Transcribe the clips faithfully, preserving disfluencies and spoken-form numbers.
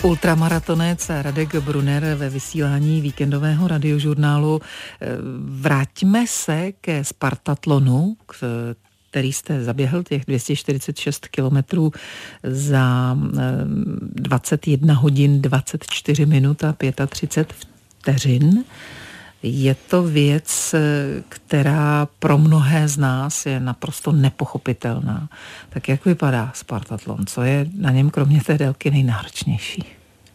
Ultramaratonec Radek Brunner ve vysílání víkendového radiožurnálu. Vraťme se ke Spartatlonu, který jste zaběhl, těch dvě stě čtyřicet šest kilometrů za dvacet jedna hodin, dvacet čtyři minut a třicet pět vteřin. Je to věc, která pro mnohé z nás je naprosto nepochopitelná. Tak jak vypadá Spartatlon? Co je na něm kromě té délky nejnáročnější?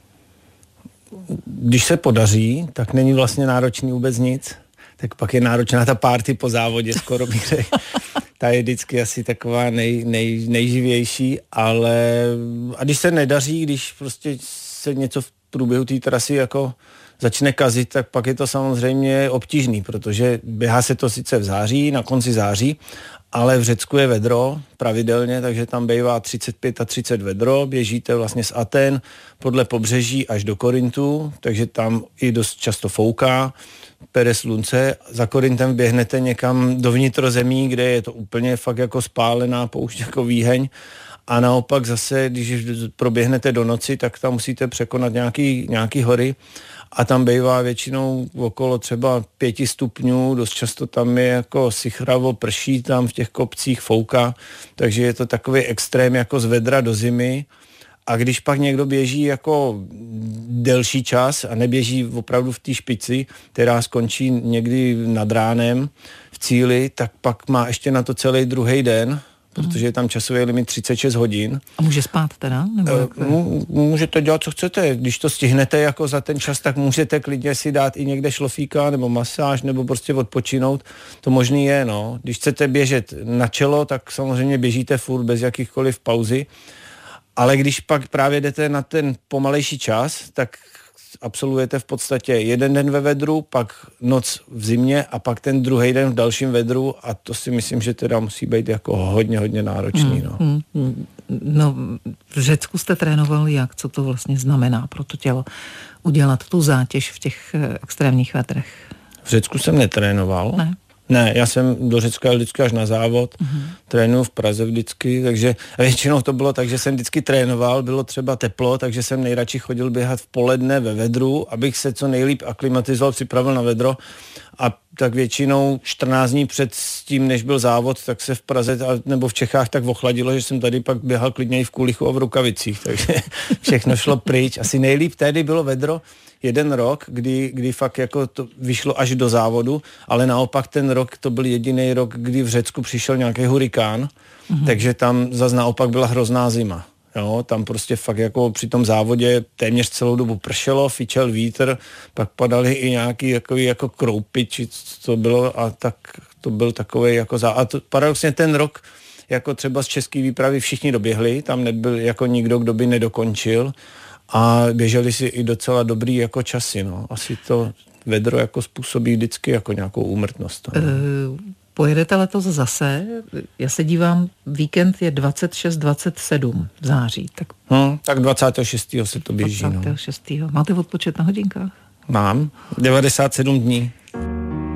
Když se podaří, tak není vlastně náročný vůbec nic. Tak pak je náročná ta party po závodě, skoro bych řekl. Ta je vždycky asi taková nej, nej, nejživější, ale a když se nedaří, když prostě se něco v průběhu té trasy jako začne kazit, tak pak je to samozřejmě obtížný, protože běhá se to sice v září, na konci září, ale v Řecku je vedro pravidelně, takže tam bývá třicet pět a třicet vedro, běžíte vlastně z Aten podle pobřeží až do Korintu, takže tam i dost často fouká, pere slunce, za Korintem běhnete někam do vnitrozemí, kde je to úplně fakt jako spálená poušť, jako výheň. A naopak zase, když proběhnete do noci, tak tam musíte překonat nějaký, nějaký hory a tam bývá většinou okolo třeba pěti stupňů, dost často tam je jako sichravo, prší tam v těch kopcích, fouká, takže je to takový extrém jako z vedra do zimy. A když pak někdo běží jako delší čas a neběží opravdu v té špici, která skončí někdy nad ránem v cíli, tak pak má ještě na to celý druhý den, protože je tam časový limit třicet šest hodin. A může spát teda? Nebo uh, můžete dělat, co chcete. Když to stihnete jako za ten čas, tak můžete klidně si dát i někde šlofíka nebo masáž nebo prostě odpočinout. To možný je, no. Když chcete běžet na čelo, tak samozřejmě běžíte furt bez jakýchkoliv pauzy. Ale když pak právě jdete na ten pomalejší čas, tak absolvujete v podstatě jeden den ve vedru, pak noc v zimě a pak ten druhý den v dalším vedru a to si myslím, že teda musí být jako hodně, hodně náročný. No, hmm, hmm. no v Řecku jste trénoval jak? Co to vlastně znamená pro to tělo udělat tu zátěž v těch extrémních vetrech? V Řecku jsem netrénoval. Ne. Ne, já jsem do Řecka vždycky až na závod, mm-hmm. trénuju v Praze vždycky, takže většinou to bylo tak, že jsem vždycky trénoval, bylo třeba teplo, takže jsem nejradši chodil běhat v poledne ve vedru, abych se co nejlíp aklimatizoval, připravil na vedro a tak většinou čtrnáct dní před tím, než byl závod, tak se v Praze nebo v Čechách tak ochladilo, že jsem tady pak běhal klidně i v kulichu a v rukavicích, takže všechno šlo pryč. Asi nejlíp tehdy bylo vedro, jeden rok, kdy, kdy fakt jako to vyšlo až do závodu, ale naopak ten rok to byl jediný rok, kdy v Řecku přišel nějaký hurikán, mm-hmm. takže tam zase naopak byla hrozná zima. Jo, tam prostě fakt jako při tom závodě téměř celou dobu pršelo, fičel vítr, pak padaly i nějaký jako, jako kroupy, či co to bylo a tak to byl takový jako zá... A to, paradoxně ten rok jako třeba z české výpravy všichni doběhli, tam nebyl jako nikdo, kdo by nedokončil a běželi si i docela dobrý jako časy, no. Asi to vedro jako způsobí vždycky jako nějakou úmrtnost. No. Uh, pojedete letos zase, já se dívám, víkend je dvacet šest dvacet sedm v září. Tak, hmm, tak dvacátého šestého se to běží. dvacátého šestého Máte odpočet na hodinkách? Mám, devadesát sedm dní.